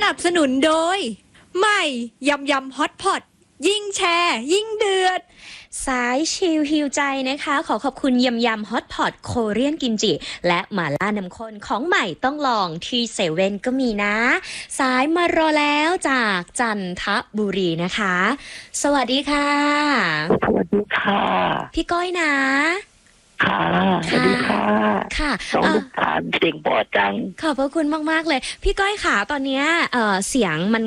นับสนุนโดยใหม่ยำยำฮอตพอตยิ่งแชร์ยิ่งเดือดสายชิลฮิวใจนะคะขอขอบคุณยำยำฮอตพอตโคเรียนกิมจิและหม่าล่าน้ำข้นของใหม่ต้องลองที่เซเว่นก็มีนะสายมารอแล้วจากจันทบุรีนะคะ สวัสดีค่ะสวัสดีค่ะพี่ก้อยนะค่ะสวัสดีค่ะค่ะน้องลูกตาลเสียงปอดจังขอบพระคุณมากๆเลยพี่ก้อยค่ะตอนนี้เสียงมัน